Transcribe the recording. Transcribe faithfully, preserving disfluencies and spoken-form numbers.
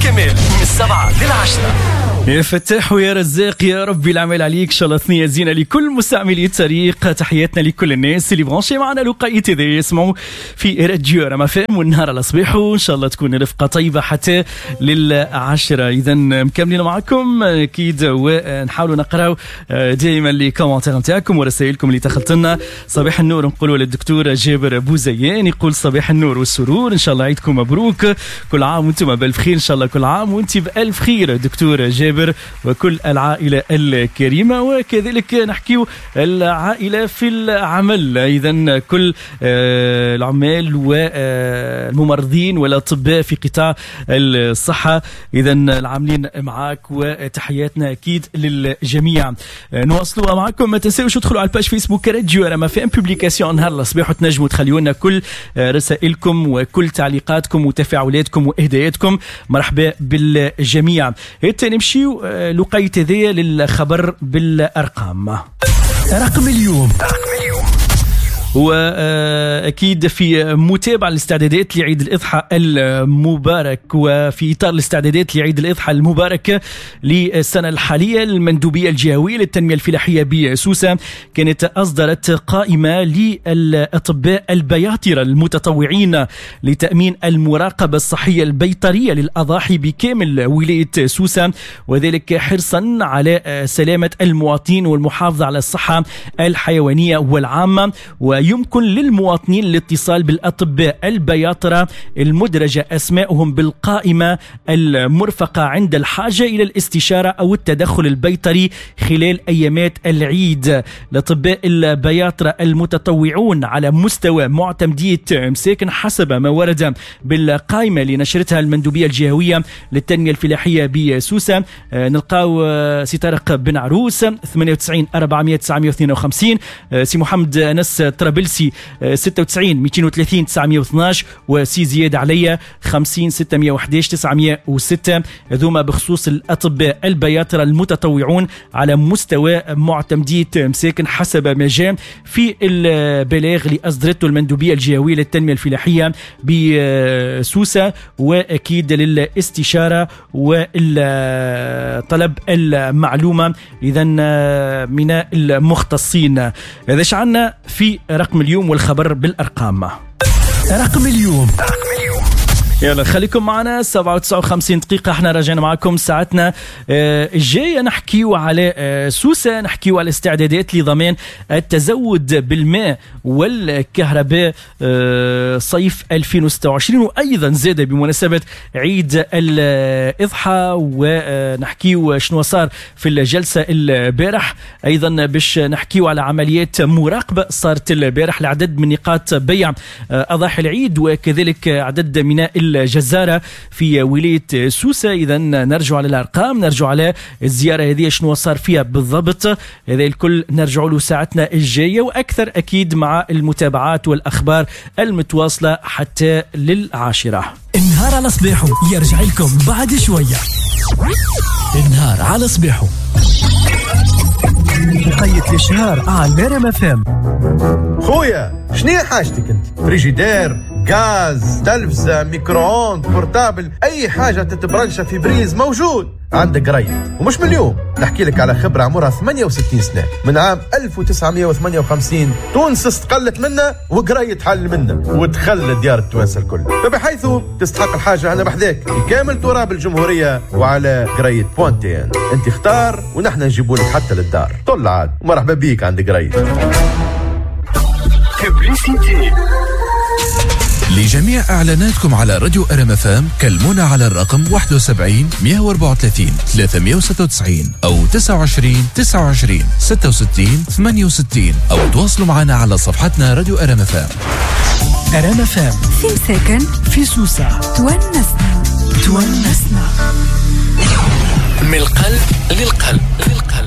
كمال من السبعة للعشرة. يا فتاح ويا رزاق يا ربي العمل عليك. ان شاء الله ثنية زينة لكل مستعملي الطريق. تحياتنا لكل الناس اللي برانشي معنا لقاء تي في يسمعوا في راديو رما فام والنهار على صباح، وان شاء الله تكون رفقة طيبة حتى للعشرة. اذا مكملين معكم اكيد ونحاولوا نقراو دائما لي كومنتير نتاعكم ورسائلكم اللي دخلت لنا. صباح النور نقولوا للدكتور جابر بوزيان، يقول صباح النور والسرور، ان شاء الله عيدكم مبروك، كل عام وانتم بالف خير، ان شاء الله كل عام وانت بالف خير دكتور جابر وكل العائلة الكريمة. وكذلك نحكيو العائلة في العمل، إذن كل العمال والممرضين والأطباء في قطاع الصحة، إذن العاملين معك وتحياتنا أكيد للجميع. نواصلوا معكم، ما تنسوش تدخلوا على الباج فيسبوك راديو رما فام بوبليكاسيون نهار الصباح، وتنجموا تخليوا لنا كل رسائلكم وكل تعليقاتكم وتفاعلاتكم وإهداءاتكم، مرحبا بالجميع. نمشي لقيت ذي للخبر بالأرقام. رقم اليوم وأكيد في متابعة الاستعدادات لعيد الإضحى المبارك، وفي إطار الاستعدادات لعيد الإضحى المبارك للسنة الحالية، المندوبية الجهوية للتنمية الفلاحية بسوسة كانت أصدرت قائمة للأطباء البياطرة المتطوعين لتأمين المراقبة الصحية البيطرية للأضاحي بكامل ولاية سوسة، وذلك حرصا على سلامة المواطنين والمحافظة على الصحة الحيوانية والعامة. ويمكن للمواطنين الاتصال بالأطباء البياطرة المدرجة أسماءهم بالقائمة المرفقة عند الحاجة إلى الاستشارة أو التدخل البيطري خلال أيامات العيد. الأطباء البياطرة المتطوعون على مستوى معتمدية مساكن حسب ما ورد بالقائمة لنشرتها المندوبية الجهوية للتنمية الفلاحية بسوسة. نلقاو سي طارق بن عروس ثمانية وتسعين أربعمية تسعمية واثنين وخمسين، سي محمد نس طرابلسي ستة وتسعين مئتين وثلاثين تسعمية واثناش، وسي زياد عليا خمسين ستمية وإحداش تسعمية وستة. ذوما بخصوص الأطباء البياطرة المتطوعون على مستوى معتمدية مساكن حسب ما جاء في البلاغ اللي أصدرته المندوبية الجهوية للتنمية الفلاحية بسوسة، وأكيد للاستشارة والطلب المعلومة إذن من المختصين. هذا شعنا في رقم اليوم والخبر بالأرقام. رقم اليوم يلا خليكم معنا سبعة وتسعة وخمسين دقيقة، احنا راجعين معكم ساعتنا الجاية. نحكيو على سوسة، نحكيو على الاستعدادات لضمان التزود بالماء والكهرباء صيف ألفين وستة وعشرين، وأيضا زاد بمناسبة عيد الإضحى، ونحكيو شنو صار في الجلسة البارح. أيضا باش نحكيو على عمليات مراقبة صارت البارح لعدد من نقاط بيع أضاحي العيد، وكذلك عدد من الجزارة في ولاية سوسة. إذا نرجع على الأرقام، نرجع على الزيارة هذه شنو صار فيها بالضبط، هذا الكل نرجع له ساعتنا الجاية وأكثر أكيد مع المتابعات والأخبار المتواصلة حتى للعاشرة. النهار على صباحه يرجع لكم بعد شوية. النهار على صباحه بقية الشهر على رما فام. خويا شنو حاجتك انت؟ فريجيدير، غاز، تلفزة، ميكرووند، بورتابل، اي حاجة تتبرنشها في بريز موجود عندك قريت. ومش من اليوم، نحكي لك على خبرة عمرها ثمانية وستين سنة، من عام ألف وتسعمية وثمانية وخمسين تونس استقلت منا وقريت حل منا وتخلى ديار التوانسة الكل، فبحيث تستحق الحاجة أنا بحذاك في كامل تراب الجمهورية وعلى قريت بوانتين. انت اختار ونحن نجيبوا لك حتى للدار. طل عاد ومرحبا بيك عند قريت. لجميع إعلاناتكم على راديو أرم اف ام كلمونا على الرقم واحد وسبعين مئة وأربعة وثلاثين ثلاثمئة وستة وتسعين أو تسعة وعشرين تسعة وعشرين ستة وستين ثمانية وستين، أو تواصلوا معنا على صفحتنا راديو أرم اف ام. أرم اف ام في مساكن في سوسة، تونسنا تونسنا من القلب للقلب للقلب.